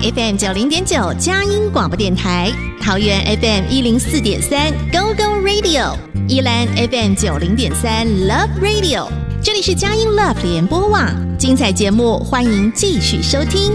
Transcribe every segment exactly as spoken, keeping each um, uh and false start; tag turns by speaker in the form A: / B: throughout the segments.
A: F M 九零点九佳音广播电台，桃园 F M 一零四点三 Go Go Radio， 宜兰 F M 九零点三 Love Radio。这里是佳音 Love 联播网，精彩节目欢迎继续收听。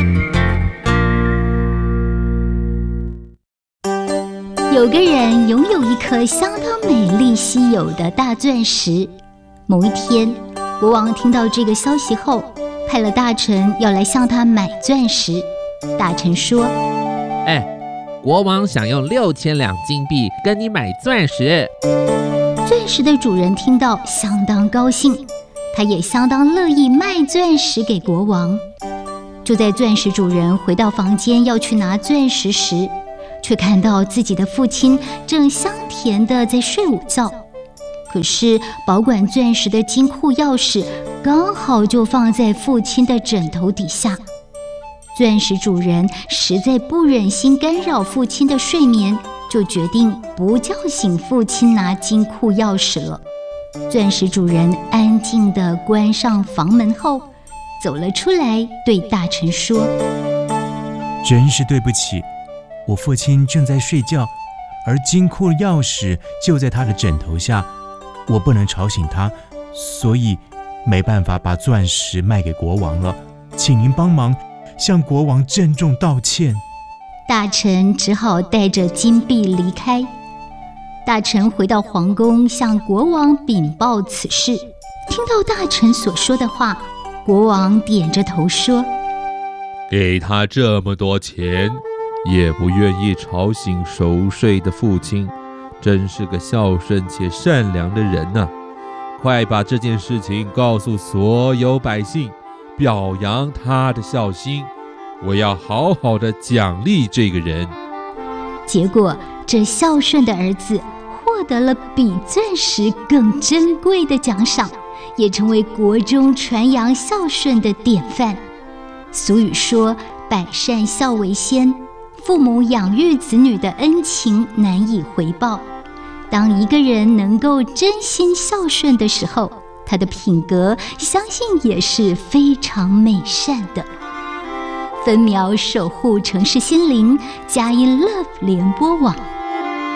B: 有个人拥有一颗相当美丽稀有的大钻石。某一天，国王听到这个消息后，派了大臣要来向他买钻石。大臣说：
C: 哎，国王想用六千两金币跟你买钻石。
B: 钻石的主人听到相当高兴，他也相当乐意卖钻石给国王。就在钻石主人回到房间要去拿钻石时，却看到自己的父亲正香甜地在睡午觉。可是保管钻石的金库钥匙刚好就放在父亲的枕头底下。钻石主人实在不忍心干扰父亲的睡眠，就决定不叫醒父亲拿金库钥匙了。钻石主人安静地关上房门后，走了出来，对大臣说：
D: 真是对不起，我父亲正在睡觉，而金库钥匙就在他的枕头下，我不能吵醒他，所以没办法把钻石卖给国王了，请您帮忙向国王郑重道歉。
B: 大臣只好带着金币离开。大臣回到皇宫，向国王禀报此事。听到大臣所说的话，国王点着头说：
E: 给他这么多钱，也不愿意吵醒熟睡的父亲，真是个孝顺且善良的人啊！快把这件事情告诉所有百姓，表扬他的孝心，我要好好的奖励这个人。
B: 结果这孝顺的儿子获得了比钻石更珍贵的奖赏，也成为国中传扬孝顺的典范。俗语说，百善孝为先，父母养育子女的恩情难以回报。当一个人能够真心孝顺的时候，他的品格相信也是非常美善的。分秒守护城市心灵，佳音 Love 联播网。